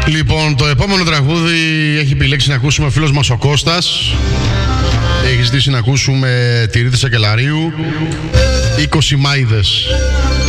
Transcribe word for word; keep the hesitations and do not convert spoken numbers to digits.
Λοιπόν, το επόμενο τραγούδι έχει επιλέξει να ακούσουμε ο φίλος μας ο Κώστας. Έχει ζητήσει να ακούσουμε τη Ρύθη Σακελαρίου, είκοσι Μάηδες.